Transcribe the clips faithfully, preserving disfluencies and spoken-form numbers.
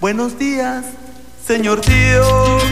Buenos días, señor Dios.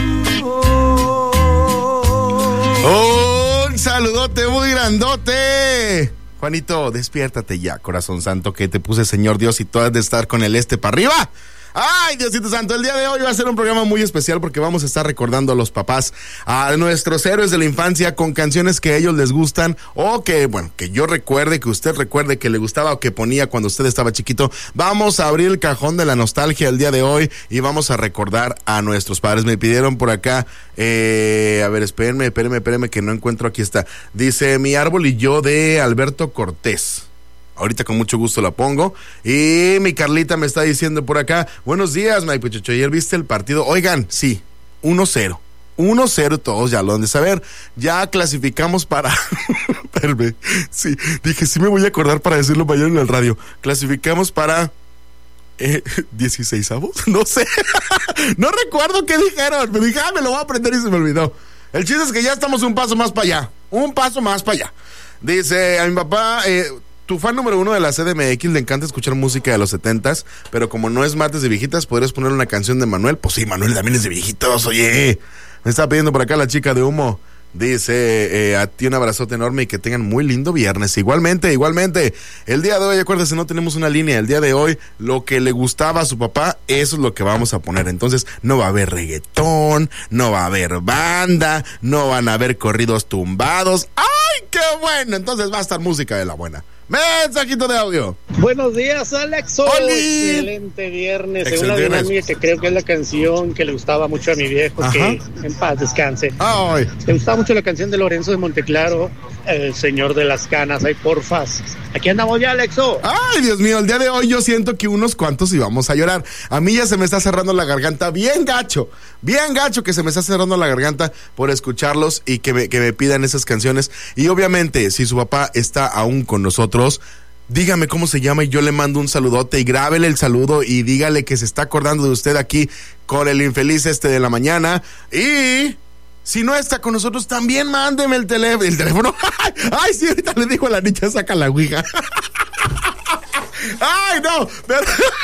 Un saludote muy grandote. Juanito, despiértate ya, corazón santo, que te puse Señor Dios y tú has de estar con el este para arriba. Ay, Diosito Santo, el día de hoy va a ser un programa muy especial porque vamos a estar recordando a los papás, a nuestros héroes de la infancia con canciones que a ellos les gustan o que, bueno, que yo recuerde, que usted recuerde que le gustaba o que ponía cuando usted estaba chiquito. Vamos a abrir el cajón de la nostalgia el día de hoy y vamos a recordar a nuestros padres. Me pidieron por acá, eh, a ver, espérenme, espérenme, espérenme que no encuentro, aquí está. Dice, Mi árbol y yo, de Alberto Cortés. Ahorita con mucho gusto la pongo. Y mi Carlita me está diciendo por acá, buenos días, Mike Pechocho, ayer viste el partido. Oigan, sí, uno cero. uno cero, todos ya lo han de saber. Ya clasificamos para... Espérame, sí, dije, sí me voy a acordar para decirlo mañana en el radio. Clasificamos para... Eh, ¿dieciseisavos? No sé. No recuerdo qué dijeron. Me dije, ah, me lo voy a aprender y se me olvidó. El chiste es que ya estamos un paso más para allá. Un paso más para allá. Dice a mi papá... Eh, Tu fan número uno de la C D M X le encanta escuchar música de los setentas, pero como no es martes de viejitas, ¿podrías poner una canción de Manuel? Pues sí, Manuel también es de viejitos, oye. Me está pidiendo por acá la chica de humo. Dice, eh, a ti un abrazote enorme y que tengan muy lindo viernes. Igualmente, igualmente. El día de hoy, acuérdense, no tenemos una línea. El día de hoy, lo que le gustaba a su papá, eso es lo que vamos a poner. Entonces, no va a haber reggaetón, no va a haber banda, no van a haber corridos tumbados. ¡Ay, qué bueno! Entonces va a estar música de la buena. Mensajito de audio. Buenos días, Alex. ¡Oli! Excelente viernes. Excelente una viernes. dinámica que creo que es la canción que le gustaba mucho a mi viejo. Ajá. Que en paz descanse. Ay. Le gustaba mucho la canción de Lorenzo de Monteclaro, El Señor de las Canas. Ay, porfas. Aquí andamos ya, Alexo. Ay, Dios mío, el día de hoy yo siento que unos cuantos íbamos a llorar. A mí ya se me está cerrando la garganta bien gacho. Bien gacho que se me está cerrando la garganta por escucharlos y que me, que me pidan esas canciones. Y obviamente, si su papá está aún con nosotros, dígame cómo se llama y yo le mando un saludote y grábele el saludo y dígale que se está acordando de usted aquí con el infeliz este de la mañana. Y si no está con nosotros, también mándeme el teléfono. El teléfono. Ay, sí, ahorita le dijo a la niña, saca la ouija. Ay, no. Pero...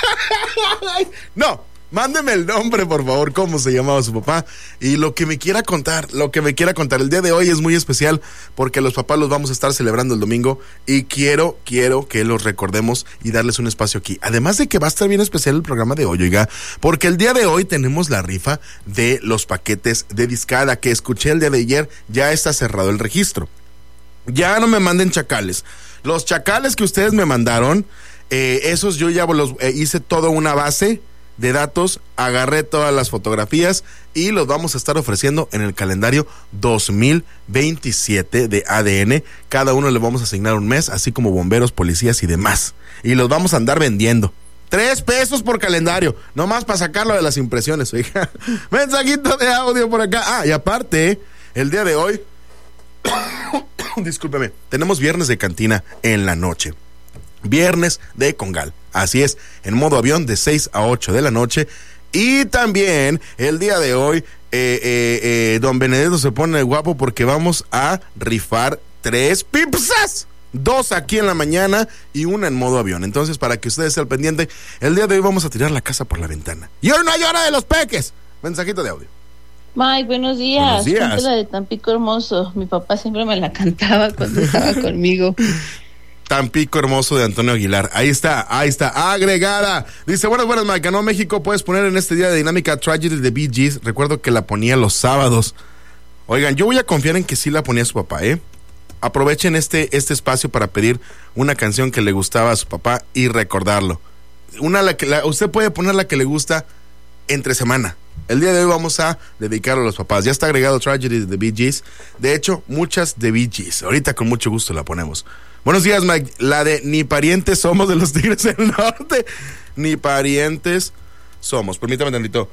no. Mándeme el nombre, por favor, cómo se llamaba su papá y lo que me quiera contar, lo que me quiera contar. El día de hoy es muy especial porque los papás los vamos a estar celebrando el domingo y quiero, quiero que los recordemos y darles un espacio aquí. Además de que va a estar bien especial el programa de hoy, oiga, porque el día de hoy tenemos la rifa de los paquetes de discada que escuché el día de ayer, ya está cerrado el registro. Ya no me manden chacales. Los chacales que ustedes me mandaron, eh, esos yo ya los eh, hice toda una base de datos, agarré todas las fotografías y los vamos a estar ofreciendo en el calendario dos mil veintisiete de A D N. Cada uno le vamos a asignar un mes, así como bomberos, policías y demás. Y los vamos a andar vendiendo. Tres pesos por calendario, nomás para sacarlo de las impresiones, oiga. Mensajito de audio por acá. Ah, y aparte, el día de hoy, discúlpeme, tenemos viernes de cantina en la noche. Viernes de Congal, así es, en modo avión de seis a ocho de la noche. Y también el día de hoy eh, eh, eh, don Benedetto se pone guapo porque vamos a rifar tres pizzas, dos aquí en la mañana y una en modo avión. Entonces, para que ustedes estén al pendiente, el día de hoy vamos a tirar la casa por la ventana. Y hoy no hay hora de los peques. Mensajito de audio. Mike, buenos días. Buenos días. Cuéntala de Tampico Hermoso. Mi papá siempre me la cantaba cuando estaba conmigo. Tampico Hermoso de Antonio Aguilar. Ahí está, ahí está, agregada. Dice, buenas, buenas, Mike. Ganó México. Puedes poner en este día de dinámica Tragedy de Bee Gees. Recuerdo que la ponía los sábados. Oigan, yo voy a confiar en que sí la ponía su papá, ¿eh? Aprovechen este, este espacio para pedir una canción que le gustaba a su papá y recordarlo. Una la que la, usted puede poner la que le gusta entre semana. El día de hoy vamos a dedicarlo a los papás. Ya está agregado Tragedy de Bee Gees. De hecho, muchas de Bee Gees. Ahorita con mucho gusto la ponemos. Buenos días, Mike. La de Ni parientes somos de los Tigres del Norte. Ni parientes somos. Permítame tantito.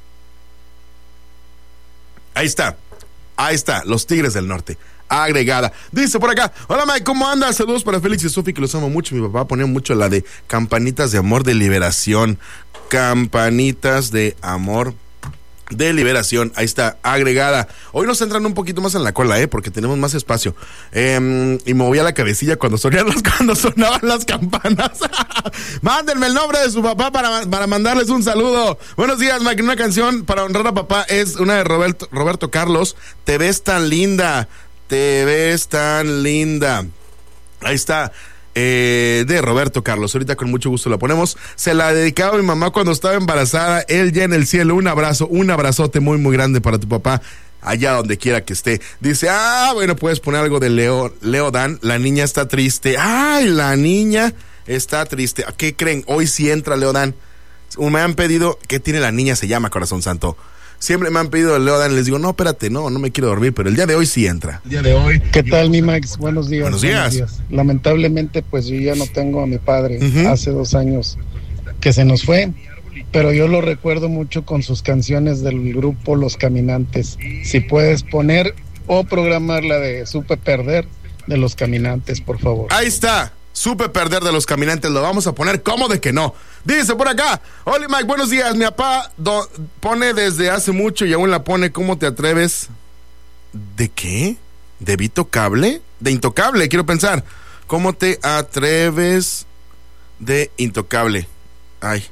Ahí está. Ahí está. Los Tigres del Norte. Agregada. Dice por acá, hola Mike, ¿cómo andas? Saludos para Félix y Sofi, que los amo mucho. Mi papá ponía mucho la de Campanitas de Amor de Liberación. Campanitas de Amor de Liberación. Ahí está, agregada. Hoy nos entran un poquito más en la cola, eh, porque tenemos más espacio. Eh, y me movía la cabecilla cuando sonaban las, cuando sonaban las campanas. Mándenme el nombre de su papá para, para mandarles un saludo. Buenos días, Mike. Una canción para honrar a papá es una de Roberto, Roberto Carlos. Te ves tan linda. Te ves tan linda. Ahí está. Eh, de Roberto Carlos, ahorita con mucho gusto la ponemos. Se la dedicaba a mi mamá cuando estaba embarazada. Él ya en el cielo. Un abrazo, un abrazote muy muy grande para tu papá, allá donde quiera que esté. Dice, ah, bueno, puedes poner algo de Leo, Leo Dan. La niña está triste. Ay, la niña está triste. ¿Qué creen? Hoy sí entra Leo Dan. Me han pedido, ¿qué tiene la niña? Se llama Corazón Santo. Siempre me han pedido el Leo Dan, les digo, no, espérate, no, no me quiero dormir, pero el día de hoy sí entra. El día de hoy. ¿Qué tal, mi Max? Buenos días. Buenos días. Buenos días. Lamentablemente, pues yo ya no tengo a mi padre. Uh-huh. Hace dos años que se nos fue, pero yo lo recuerdo mucho con sus canciones del grupo Los Caminantes. Si puedes poner o programar la de Supe Perder de Los Caminantes, por favor. Ahí está. Supe Perder de Los Caminantes, lo vamos a poner, ¿cómo de que no? Dice por acá, hola Mike, buenos días, mi papá do, pone desde hace mucho y aún la pone, ¿cómo te atreves? ¿De qué? ¿De Vito Cable? De Intocable, quiero pensar. ¿Cómo te atreves de Intocable? Ay.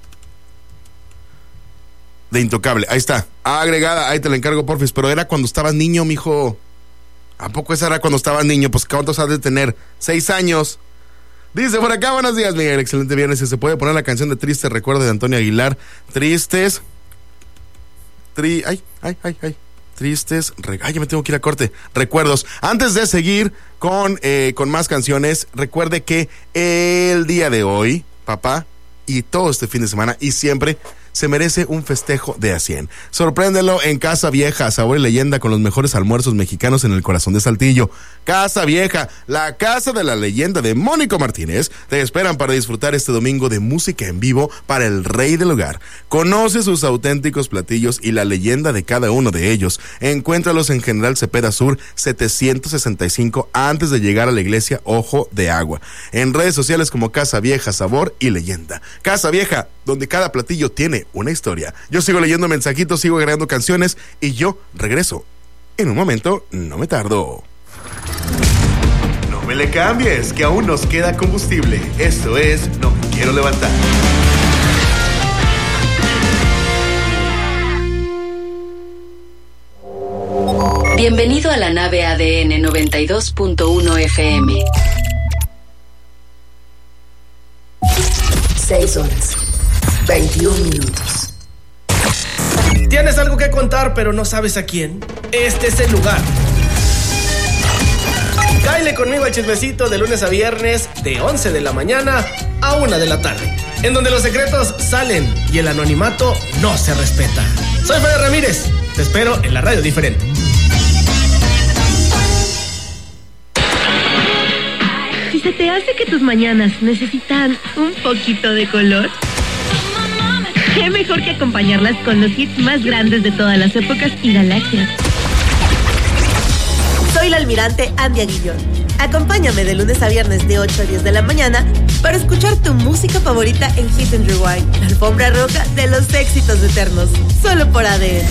De Intocable, ahí está, agregada, ahí te la encargo, porfis, pero era cuando estabas niño, mijo. ¿A poco esa era cuando estabas niño? Pues ¿cuántos has de tener? Seis años. Dice por acá, buenos días, Miguel, excelente viernes. Si se puede poner la canción de Triste Recuerdo de Antonio Aguilar. Tristes. Tri... Ay, ay, ay, ay. Tristes. Re... Ay, ya me tengo que ir a corte. Recuerdos. Antes de seguir con, eh, con más canciones, recuerde que el día de hoy, papá, y todo este fin de semana, y siempre, se merece un festejo de a cien. Sorpréndelo en Casa Vieja, sabor y leyenda con los mejores almuerzos mexicanos en el corazón de Saltillo. Casa Vieja, la casa de la leyenda de Mónico Martínez, te esperan para disfrutar este domingo de música en vivo para el rey del hogar. Conoce sus auténticos platillos y la leyenda de cada uno de ellos. Encuéntralos en General Cepeda Sur setecientos sesenta y cinco antes de llegar a la iglesia Ojo de Agua. En redes sociales como Casa Vieja, sabor y leyenda. Casa Vieja, donde cada platillo tiene una historia. Yo sigo leyendo mensajitos, sigo agregando canciones y yo regreso. En un momento, no me tardo. No me le cambies, que aún nos queda combustible. Esto es No Me Quiero Levantar. Bienvenido a la nave A D N noventa y dos punto uno F M. Seis horas, veintiún minutos. ¿Tienes algo que contar pero no sabes a quién? Este es el lugar. Cáele conmigo al chismecito de lunes a viernes de once de la mañana a una de la tarde, en donde los secretos salen y el anonimato no se respeta. Soy Fede Ramírez, te espero en la radio diferente. Si se te hace que tus mañanas necesitan un poquito de color, qué mejor que acompañarlas con los hits más grandes de todas las épocas y galaxias. Soy la almirante Andy Aguillón. Acompáñame de lunes a viernes de ocho a diez de la mañana para escuchar tu música favorita en Hit and Rewind, la alfombra roja de los éxitos eternos, solo por A D N.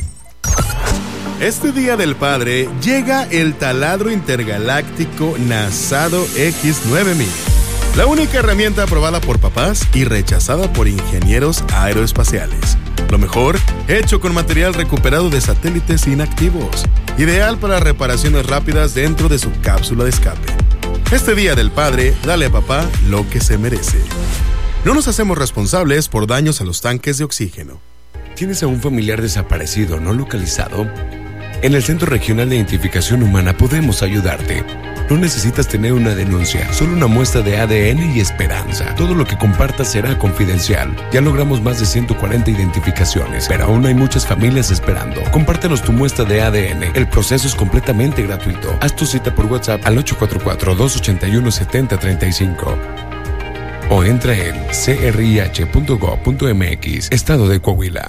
Este Día del Padre llega el taladro intergaláctico Nasado X nueve mil. La única herramienta aprobada por papás y rechazada por ingenieros aeroespaciales. Lo mejor, hecho con material recuperado de satélites inactivos. Ideal para reparaciones rápidas dentro de su cápsula de escape. Este Día del Padre, dale a papá lo que se merece. No nos hacemos responsables por daños a los tanques de oxígeno. ¿Tienes a un familiar desaparecido no localizado? En el Centro Regional de Identificación Humana podemos ayudarte. No necesitas tener una denuncia, solo una muestra de A D N y esperanza. Todo lo que compartas será confidencial. Ya logramos más de ciento cuarenta identificaciones, pero aún hay muchas familias esperando. Compártenos tu muestra de A D N. El proceso es completamente gratuito. Haz tu cita por WhatsApp al ocho cuatro cuatro, dos ocho uno, siete cero tres cinco o entra en c r i h punto gov punto m x, Estado de Coahuila.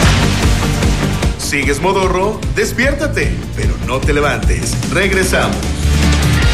¿Sigues modorro? Despiértate, pero no te levantes. Regresamos.